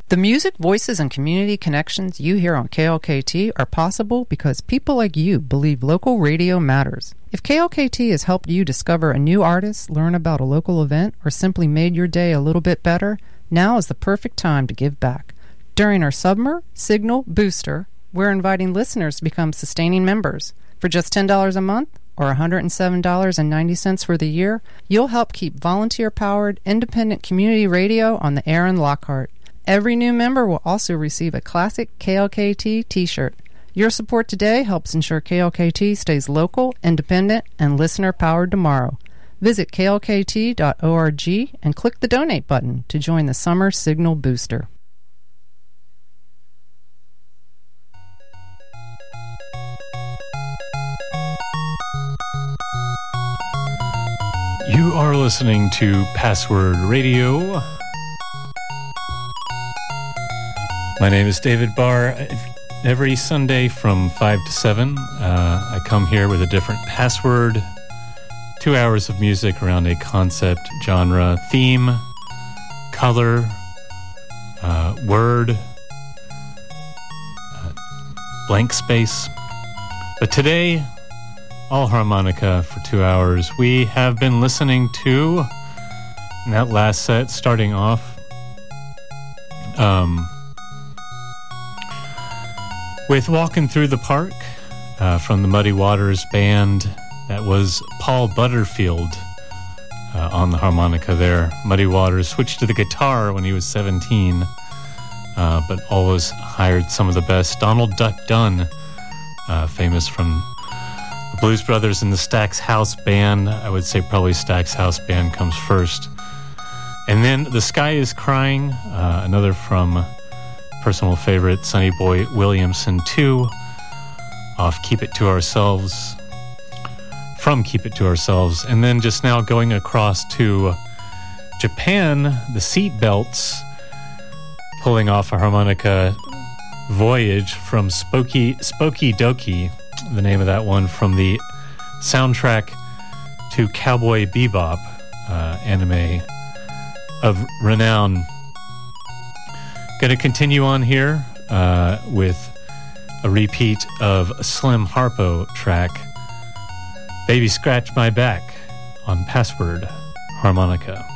The music, voices, and community connections you hear on KLKT are possible because people like you believe local radio matters. If KLKT has helped you discover a new artist, learn about a local event, or simply made your day a little bit better, now is the perfect time to give back. During our Summer Signal Booster, we're inviting listeners to become sustaining members. For just $10 a month, or $107.90 for the year, you'll help keep volunteer-powered, independent community radio on the air in Lockhart. Every new member will also receive a classic KLKT t-shirt. Your support today helps ensure KLKT stays local, independent, and listener-powered tomorrow. Visit klkt.org and click the donate button to join the Summer Signal Booster. You are listening to Password Radio. My name is David Barr. Every Sunday from 5 to 7, I come here with a different password. 2 hours of music around a concept, genre, theme, color, word, blank space. But today, all harmonica for 2 hours. We have been listening to, in that last set, starting off, with Walking Through the Park from the Muddy Waters band. That was Paul Butterfield on the harmonica there. Muddy Waters switched to the guitar when he was 17, but always hired some of the best. Donald Duck Dunn, famous from the Blues Brothers and the Stax House Band. I would say probably Stax House Band comes first. And then The Sky is Crying, another from personal favorite, Sonny Boy Williamson 2, off Keep It to Ourselves, from Keep It to Ourselves. And then just now going across to Japan, the Seatbelts, pulling off a harmonica, Voyage from Spooky Doki, the name of that one, from the soundtrack to Cowboy Bebop, anime of renown. Going to continue on here with a repeat of a Slim Harpo track, Baby Scratch My Back, on Password Harmonica.